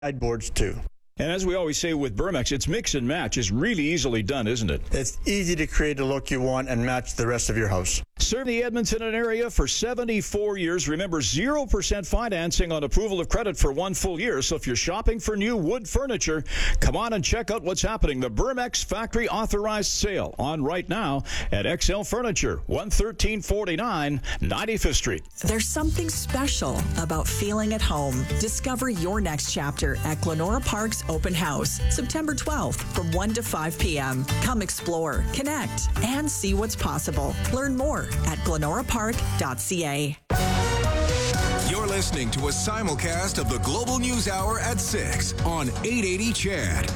Sideboards too. And as we always say with Burmex, it's mix and match. It's really easily done, isn't it? It's easy to create a look you want and match the rest of your house. Serve the Edmonton area for 74 years. Remember, 0% financing on approval of credit for 1 full year. So if you're shopping for new wood furniture, come on and check out what's happening. The Burmex Factory Authorized Sale on right now at XL Furniture, 11349 95th Street. There's something special about feeling at home. Discover your next chapter at Glenora Park's Open House, September 12th from 1 to 5 p.m. Come explore, connect, and see what's possible. Learn more at glenorapark.ca. You're listening to a simulcast of the Global News Hour at 6 on 880 CHAD.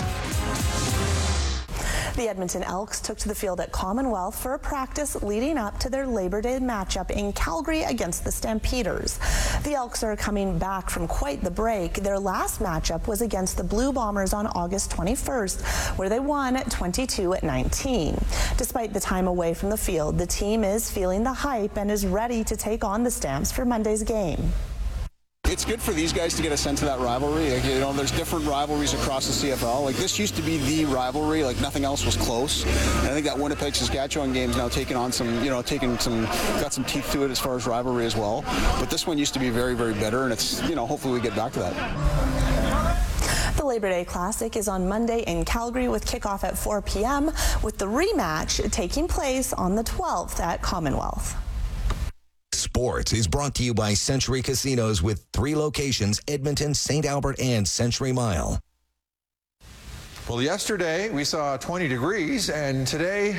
The Edmonton Elks took to the field at Commonwealth for a practice leading up to their Labor Day matchup in Calgary against the Stampeders. The Elks are coming back from quite the break. Their last matchup was against the Blue Bombers on August 21st, where they won 22-19. Despite the time away from the field, the team is feeling the hype and is ready to take on the Stamps for Monday's game. It's good for these guys to get a sense of that rivalry. Like, you know, there's different rivalries across the CFL. Like, this used to be the rivalry. Like, nothing else was close. And I think that Winnipeg-Saskatchewan game's now taking on some, got some teeth to it as far as rivalry as well. But this one used to be very, very bitter, and it's, hopefully we get back to that. The Labor Day Classic is on Monday in Calgary with kickoff at 4 p.m., with the rematch taking place on the 12th at Commonwealth. Sports is brought to you by Century Casinos with 3 locations, Edmonton, St. Albert, and Century Mile. Well, yesterday we saw 20 degrees, and today,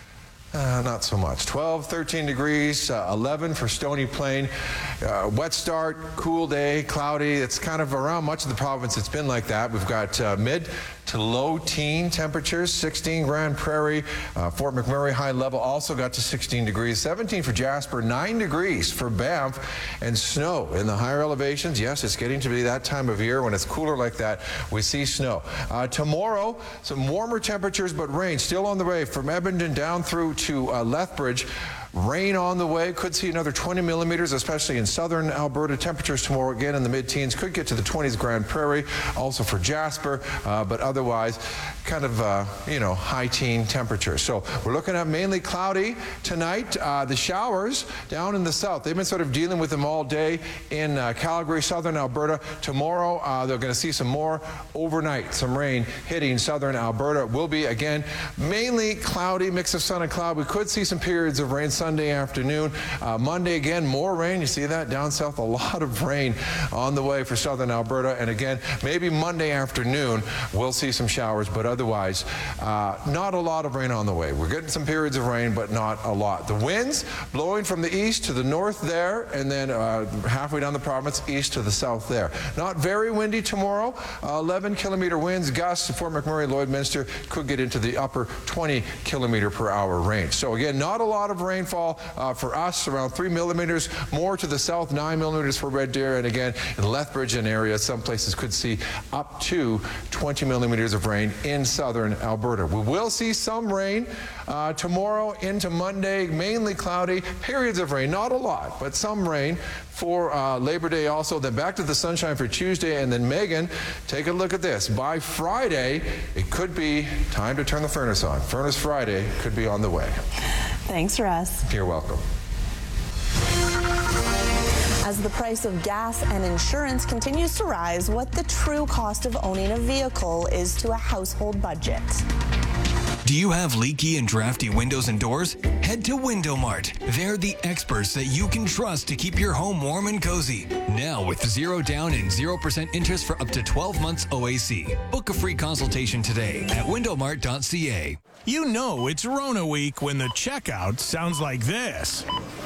not so much. 12, 13 degrees, 11 for Stony Plain. Wet start, cool day, cloudy. It's kind of around much of the province. It's been like that. We've got mid to low teen temperatures. 16 Grand Prairie, Fort McMurray high level also got to 16 degrees. 17 for Jasper, 9 degrees for Banff, and snow in the higher elevations. Yes, it's getting to be that time of year when it's cooler like that. We see snow. Tomorrow, some warmer temperatures, but rain still on the way from Edmonton down through to Lethbridge. Rain on the way. Could see another 20 millimeters, especially in southern Alberta. Temperatures tomorrow again in the mid-teens. Could get to the 20s Grand Prairie, also for Jasper, but otherwise kind of, high teen temperatures. So we're looking at mainly cloudy tonight. The showers down in the south, they've been sort of dealing with them all day in Calgary, southern Alberta. Tomorrow, they're going to see some more overnight, some rain hitting southern Alberta. Will be, again, mainly cloudy, mix of sun and cloud. We could see some periods of rain Sunday afternoon. Monday, again, more rain. You see that down south, a lot of rain on the way for southern Alberta. And again, maybe Monday afternoon, we'll see some showers, but otherwise, not a lot of rain on the way. We're getting some periods of rain, but not a lot. The winds blowing from the east to the north there, and then halfway down the province, east to the south there. Not very windy tomorrow. 11-kilometer winds, gusts to Fort McMurray, Lloydminster, could get into the upper 20-kilometer-per-hour range. So again, not a lot of rainfall for us, around 3 millimeters. More to the south, 9 millimeters for Red Deer. And again, in Lethbridge and area, some places could see up to 20 millimeters of rain in southern Alberta. We will see some rain tomorrow into Monday, mainly cloudy, periods of rain, not a lot, but some rain for Labor Day also. Then back to the sunshine for Tuesday, and then Megan, take a look at this. By Friday, it could be time to turn the furnace on. Furnace Friday could be on the way. Thanks, Russ. You're welcome. As the price of gas and insurance continues to rise, what the true cost of owning a vehicle is to a household budget. Do you have leaky and drafty windows and doors? Head to Window Mart. They're the experts that you can trust to keep your home warm and cozy. Now with 0 down and 0% interest for up to 12 months OAC. Book a free consultation today at windowmart.ca. You know it's Rona week when the checkout sounds like this.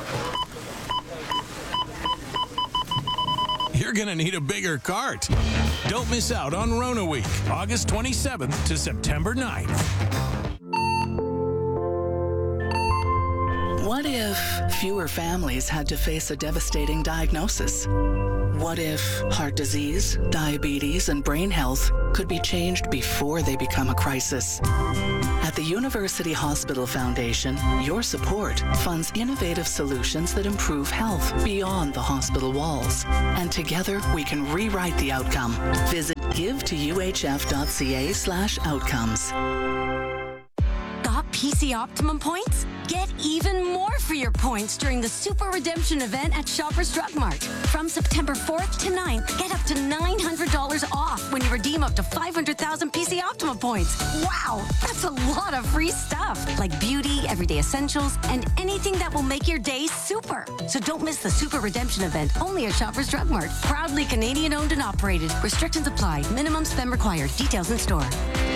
You're going to need a bigger cart. Don't miss out on Rona week, August 27th to September 9th. What if fewer families had to face a devastating diagnosis? What if heart disease, diabetes, and brain health could be changed before they become a crisis? At the University Hospital Foundation, your support funds innovative solutions that improve health beyond the hospital walls. And together, we can rewrite the outcome. Visit givetouhf.ca/outcomes. Got PC Optimum points? Get even more for your points during the Super Redemption event at Shoppers Drug Mart. From September 4th to 9th, get up to $900 off when you redeem up to 500,000 PC Optimum points. Wow, that's a lot of free stuff, like beauty, everyday essentials, and anything that will make your day super. So don't miss the Super Redemption event only at Shoppers Drug Mart. Proudly Canadian owned and operated. Restrictions apply. Minimum spend required. Details in store.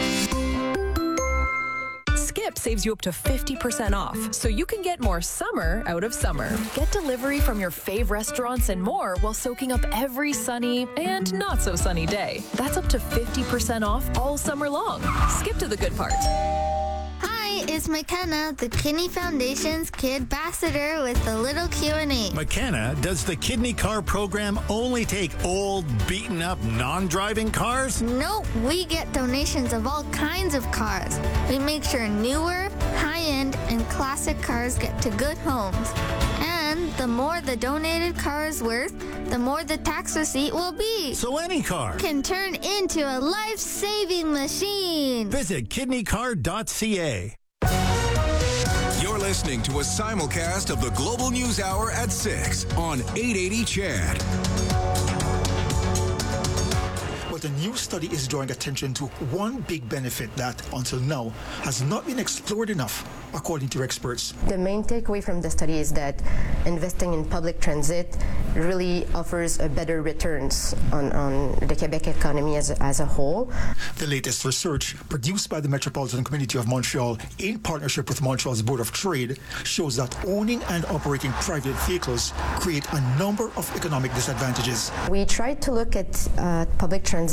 Skip saves you up to 50% off, so you can get more summer out of summer. Get delivery from your fave restaurants and more while soaking up every sunny and not so sunny day. That's up to 50% off all summer long. Skip to the good part. Hi, it's McKenna, the Kidney Foundation's Kid Ambassador with a little Q&A. McKenna, does the Kidney Car program only take old, beaten-up, non-driving cars? Nope, we get donations of all kinds of cars. We make sure newer, high-end, and classic cars get to good homes. And the more the donated car is worth, the more the tax receipt will be. So any car can turn into a life-saving machine. Visit kidneycar.ca. You're listening to a simulcast of the Global News Hour at 6 on 880 CHAD. But a new study is drawing attention to one big benefit that, until now, has not been explored enough, according to experts. The main takeaway from the study is that investing in public transit really offers a better returns on the Quebec economy as a whole. The latest research, produced by the Metropolitan Community of Montreal in partnership with Montreal's Board of Trade, shows that owning and operating private vehicles create a number of economic disadvantages. We tried to look at public transit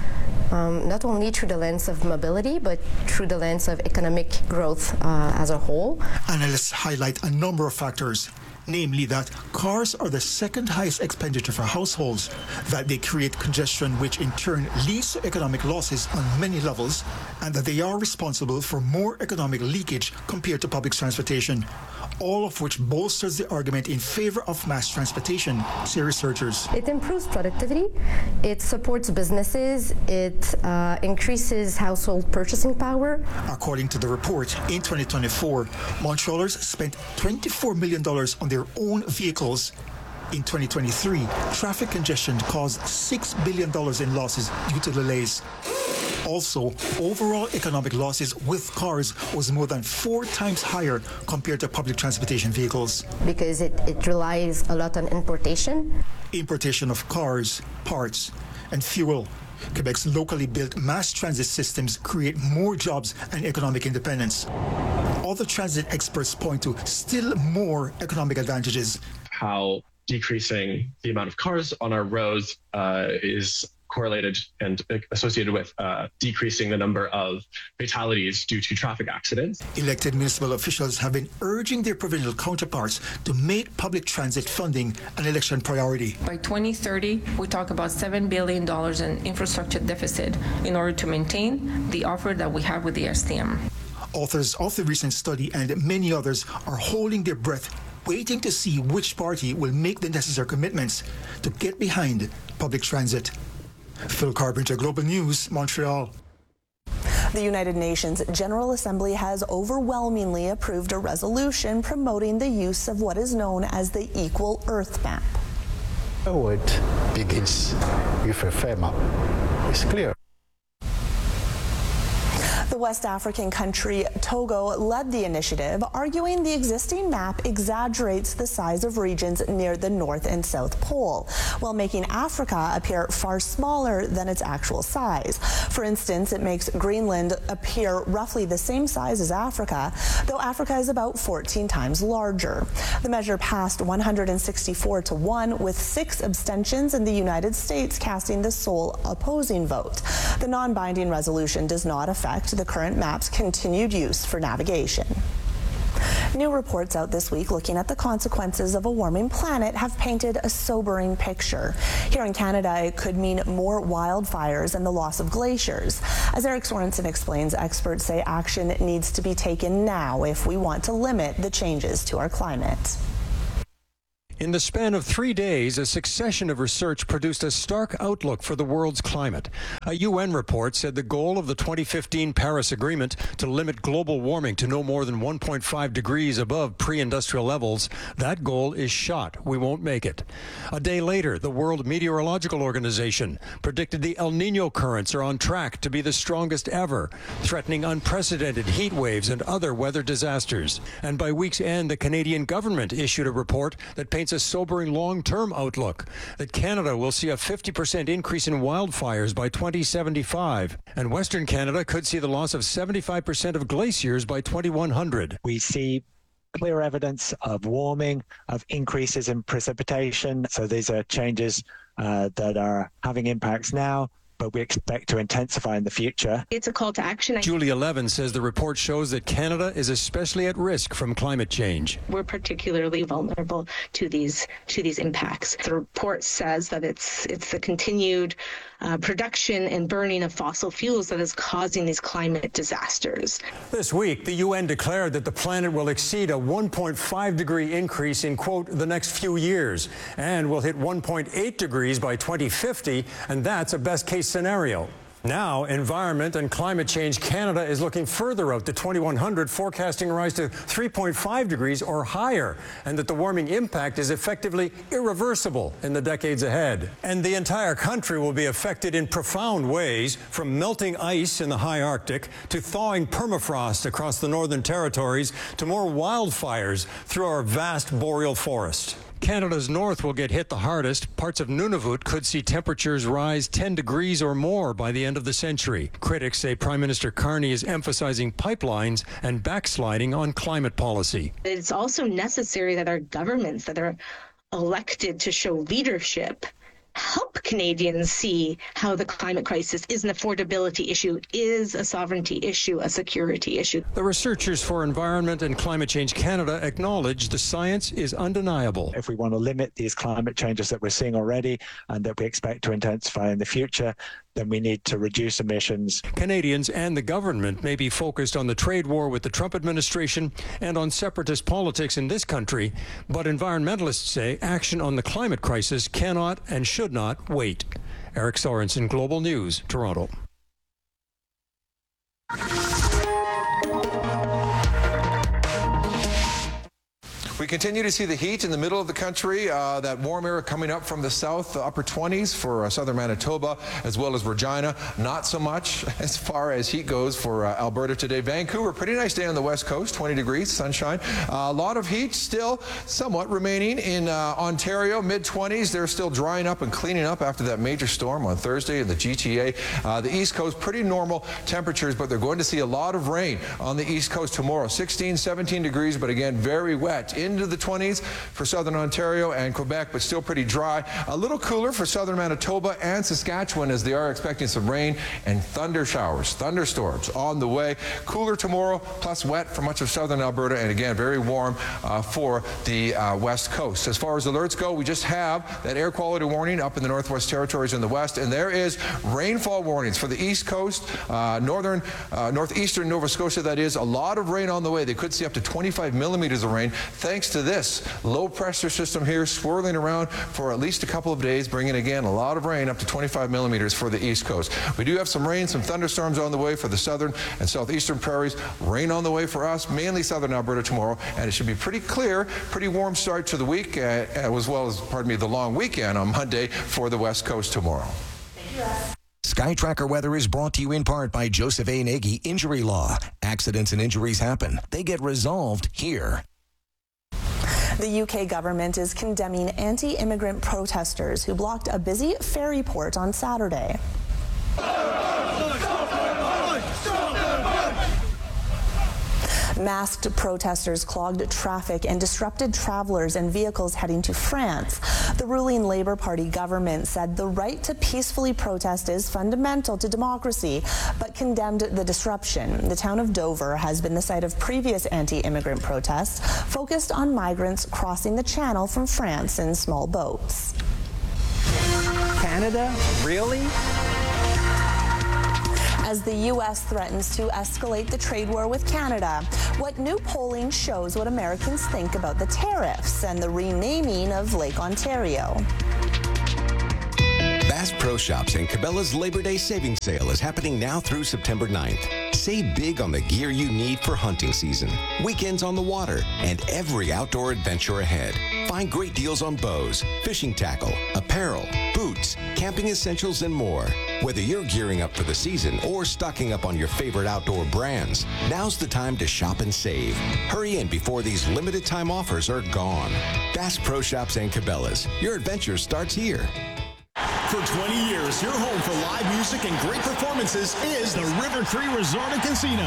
not only through the lens of mobility, but through the lens of economic growth as a whole. Analysts highlight a number of factors, namely that cars are the second highest expenditure for households, that they create congestion which in turn leads to economic losses on many levels, and that they are responsible for more economic leakage compared to public transportation, all of which bolsters the argument in favor of mass transportation, say researchers. It improves productivity, it supports businesses, it increases household purchasing power. According to the report, in 2024, Montrealers spent $24 million on their own vehicles. In 2023, traffic congestion caused $6 billion in losses due to delays. Also, overall economic losses with cars was more than 4 times higher compared to public transportation vehicles. Because it relies a lot on importation. Importation of cars, parts, and fuel. Quebec's locally built mass transit systems create more jobs and economic independence. Other transit experts point to still more economic advantages. How decreasing the amount of cars on our roads is correlated and associated with decreasing the number of fatalities due to traffic accidents. Elected municipal officials have been urging their provincial counterparts to make public transit funding an election priority. By 2030, we talk about $7 billion in infrastructure deficit in order to maintain the offer that we have with the STM. Authors of the recent study and many others are holding their breath, waiting to see which party will make the necessary commitments to get behind public transit. Phil Carpenter, Global News, Montreal. The United Nations General Assembly has overwhelmingly approved a resolution promoting the use of what is known as the Equal Earth Map. A word begins with a fair map. It's clear. The West African country Togo led the initiative, arguing the existing map exaggerates the size of regions near the North and South Pole, while making Africa appear far smaller than its actual size. For instance, it makes Greenland appear roughly the same size as Africa, though Africa is about 14 times larger. The measure passed 164-1, with 6 abstentions and the United States casting the sole opposing vote. The non-binding resolution does not affect the current map's continued use for navigation. New reports out this week looking at the consequences of a warming planet have painted a sobering picture. Here in Canada, it could mean more wildfires and the loss of glaciers. As Eric Sorensen explains, experts say action needs to be taken now if we want to limit the changes to our climate. In the span of 3 days, a succession of research produced a stark outlook for the world's climate. A UN report said the goal of the 2015 Paris Agreement to limit global warming to no more than 1.5 degrees above pre-industrial levels, that goal is shot. We won't make it. A day later, the World Meteorological Organization predicted the El Niño currents are on track to be the strongest ever, threatening unprecedented heat waves and other weather disasters. And by week's end, the Canadian government issued a report that paints a sobering long-term outlook that Canada will see a 50% increase in wildfires by 2075, and Western Canada could see the loss of 75% of glaciers by 2100. We see clear evidence of warming, of increases in precipitation. So these are changes that are having impacts now, but we expect to intensify in the future. It's a call to action. Julia Levin says the report shows that Canada is especially at risk from climate change. We're particularly vulnerable to these impacts. The report says that it's the continued production and burning of fossil fuels that is causing these climate disasters. This week, the UN declared that the planet will exceed a 1.5 degree increase in, quote, the next few years, and will hit 1.8 degrees by 2050, and that's a best case scenario. Now, Environment and Climate Change Canada is looking further out to 2100, forecasting a rise to 3.5 degrees or higher, and that the warming impact is effectively irreversible in the decades ahead. And the entire country will be affected in profound ways, from melting ice in the high Arctic to thawing permafrost across the Northern Territories to more wildfires through our vast boreal forest. Canada's north will get hit the hardest. Parts of Nunavut could see temperatures rise 10 degrees or more by the end of the century. Critics say Prime Minister Carney is emphasizing pipelines and backsliding on climate policy. It's also necessary that our governments that are elected to show leadership help Canadians see how the climate crisis is an affordability issue, is a sovereignty issue, a security issue. The researchers for Environment and Climate Change Canada acknowledge the science is undeniable. If we want to limit these climate changes that we're seeing already and that we expect to intensify in the future, then we need to reduce emissions. Canadians and the government may be focused on the trade war with the Trump administration and on separatist politics in this country, but environmentalists say action on the climate crisis cannot and should not wait. Eric Sorensen, Global News, Toronto. We continue to see the heat in the middle of the country, that warm air coming up from the south, the upper 20s for southern Manitoba, as well as Regina. Not so much as far as heat goes for Alberta today. Vancouver, pretty nice day on the west coast, 20 degrees, sunshine. A lot of heat still somewhat remaining in Ontario, mid-20s. They're still drying up and cleaning up after that major storm on Thursday in the GTA. The east coast, pretty normal temperatures, but they're going to see a lot of rain on the east coast tomorrow. 16, 17 degrees, but again, very wet. Into the 20s for southern Ontario and Quebec, but still pretty dry. A little cooler for southern Manitoba and Saskatchewan, as they are expecting some rain and thunder showers, thunderstorms on the way. Cooler tomorrow, plus wet for much of southern Alberta, and again, very warm for the west coast. As far as alerts go, we just have that air quality warning up in the Northwest Territories in the west, and there is rainfall warnings for the east coast, northeastern Nova Scotia, that is. A lot of rain on the way. They could see up to 25 millimeters of rain, thanks to this low pressure system here swirling around for at least a couple of days, bringing again a lot of rain, up to 25 millimeters for the east coast. We do have some rain, some thunderstorms on the way for the southern and southeastern prairies. Rain on the way for us, mainly southern Alberta tomorrow, and it should be pretty clear, pretty warm start to the week, as well as, the long weekend on Monday for the west coast tomorrow. Sky Tracker weather is brought to you in part by Joseph A. Nagy Injury Law. Accidents and injuries happen. They get resolved here. The UK government is condemning anti-immigrant protesters who blocked a busy ferry port on Saturday. Masked protesters clogged traffic and disrupted travelers and vehicles heading to France. The ruling Labour Party government said the right to peacefully protest is fundamental to democracy, but condemned the disruption. The town of Dover has been the site of previous anti-immigrant protests focused on migrants crossing the channel from France in small boats. Canada? Really? As the U.S. threatens to escalate the trade war with Canada, what new polling shows what Americans think about the tariffs and the renaming of Lake Ontario. Bass Pro Shops and Cabela's Labor Day Savings Sale is happening now through September 9th. Save big on the gear you need for hunting season, weekends on the water, and every outdoor adventure ahead. Find great deals on bows, fishing tackle, apparel, boots, camping essentials, and more. Whether you're gearing up for the season or stocking up on your favorite outdoor brands, now's the time to shop and save. Hurry in before these limited time offers are gone. Bass Pro Shops and Cabela's. Your adventure starts here. For 20 years, your home for live music and great performances is the River Cree Resort and Casino.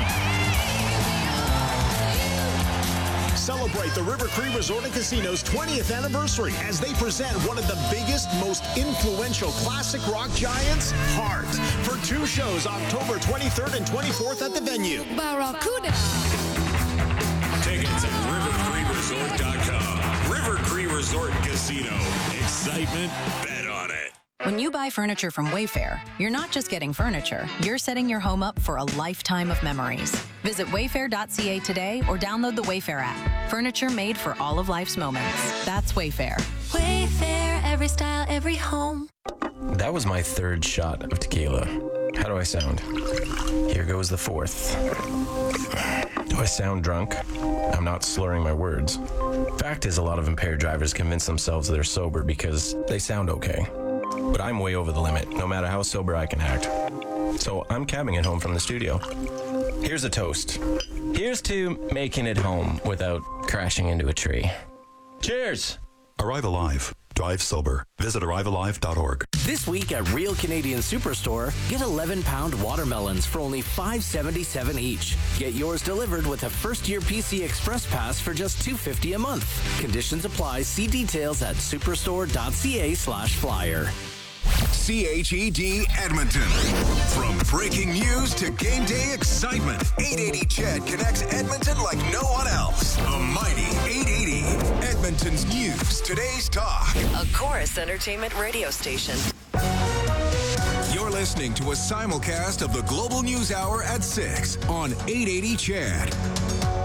Celebrate the River Cree Resort and Casino's 20th anniversary as they present one of the biggest, most influential classic rock giants, Heart, for 2 shows October 23rd and 24th at the venue. Barracuda. Tickets at rivercreeresort.com. River Cree Resort and Casino. Excitement, bet on it. When you buy furniture from Wayfair, you're not just getting furniture, you're setting your home up for a lifetime of memories. Visit wayfair.ca today or download the Wayfair app. Furniture made for all of life's moments. That's Wayfair. Wayfair, every style, every home. That was my 3rd shot of tequila. How do I sound? Here goes the 4th. Do I sound drunk? I'm not slurring my words. Fact is, a lot of impaired drivers convince themselves they're sober because they sound okay. But I'm way over the limit, no matter how sober I can act. So I'm cabbing it home from the studio. Here's a toast. Here's to making it home without crashing into a tree. Cheers! Arrive Alive. Drive sober. Visit arrivealive.org. This week at Real Canadian Superstore, get 11-pound watermelons for only $5.77 each. Get yours delivered with a first-year PC Express Pass for just $2.50 a month. Conditions apply. See details at superstore.ca/flyer. CHED Edmonton. From breaking news to game day excitement, 880 CHED connects Edmonton like no one else. A mighty 880. Edmonton's news, today's talk. A Chorus Entertainment radio station. You're listening to a simulcast of the Global News Hour at 6 on 880 CHED.